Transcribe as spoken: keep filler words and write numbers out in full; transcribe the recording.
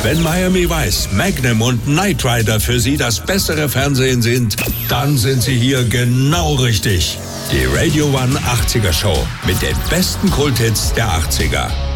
Wenn Miami Vice, Magnum und Knight Rider für Sie das bessere Fernsehen sind, dann sind Sie hier genau richtig. Die Radio One achtziger Show mit den besten Kulthits der achtziger.